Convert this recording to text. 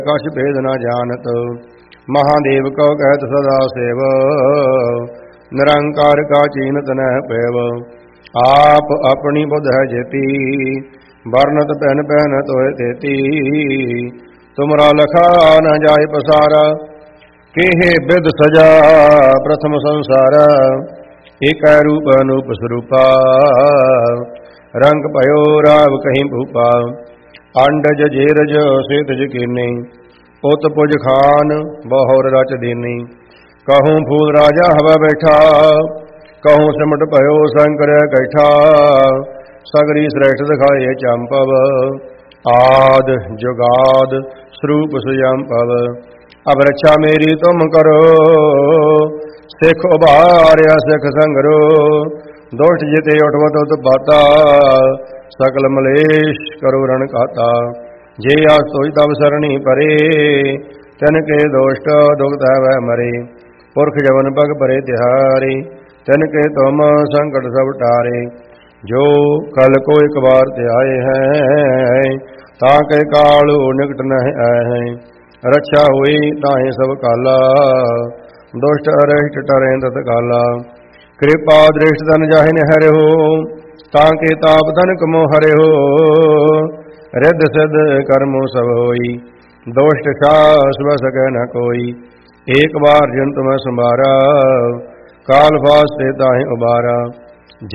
कछ भेद न जानत, महादेव को कहत सदा सेव, निरंकार का चीनत न पैव। आप अपनी बुध है जेती, वर्णत पहन पहन तोय तेती। तुमरा लखा न जाय पसारा, केहे बिद सजा प्रथम संसार। एक रूप अनूप स्वरूपा, रंग भयो राव कहीं भूपा। अंडज जेरज सेतज कीनी, उत पुज खान बहुर रच दीनी। कहूँ फूल राजा हवा बैठा, कहूँ सिमट भयो शंकर कैठा। सगरी श्रेष्ठ दिखाए चंपव, आद जुगाद स्वरूप सुयंपव। अब रक्षा मेरी तुम करो, सिख उबार्या सिख संगरो। दुष्ट जिते उठवत उत्पाता, सकल मलेश करो रण खाता। जे आस सोई तब सरणी परे, तन के दोष्ट दुखत वह मरे। पुरख जवन पग परे तिहारे, तन के तुम संकट सब टारे। जो कल को एक बार त्याए हैं, ताके काल निकट न आए हैं। रक्षा हुई ताहे सब काला, दुष्ट अरिष्ट टरें तत्काला। कृपा दृष्ट धन जाहिन हरे हो, ताके ताप धन कमो हरे हो। रिद्ध सिद्ध कर्मो सब होई, दोष्ट शास बस सकै न कोई। एक बार जिन तुम्हें संभारा, काल फास ते ताहि उबारा।